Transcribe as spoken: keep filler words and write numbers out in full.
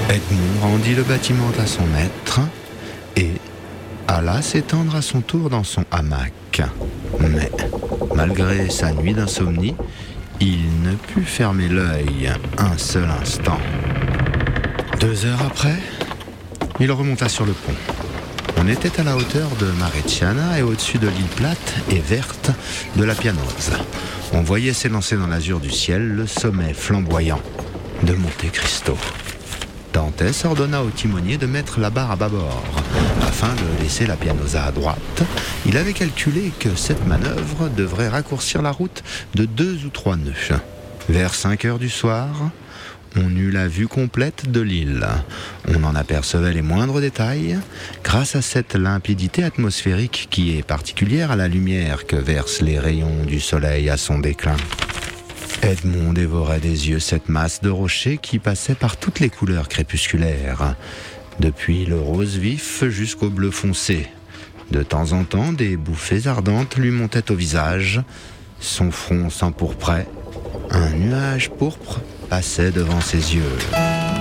Edmond rendit le bâtiment à son maître et alla s'étendre à son tour dans son hamac. Mais, malgré sa nuit d'insomnie, il ne put fermer l'œil un seul instant. Deux heures après, il remonta sur le pont. On était à la hauteur de Marecciana et au-dessus de l'île plate et verte de la Pianosa. On voyait s'élancer dans l'azur du ciel le sommet flamboyant de Monte Cristo. Dantès ordonna au timonier de mettre la barre à bâbord, afin de laisser la Pianosa à droite. Il avait calculé que cette manœuvre devrait raccourcir la route de deux ou trois nœuds. Vers cinq heures du soir, on eut la vue complète de l'île. On en apercevait les moindres détails, grâce à cette limpidité atmosphérique qui est particulière à la lumière que versent les rayons du soleil à son déclin. Edmond dévorait des yeux cette masse de rochers qui passait par toutes les couleurs crépusculaires, depuis le rose vif jusqu'au bleu foncé. De temps en temps, des bouffées ardentes lui montaient au visage, son front s'empourprait, un nuage pourpre passait devant ses yeux.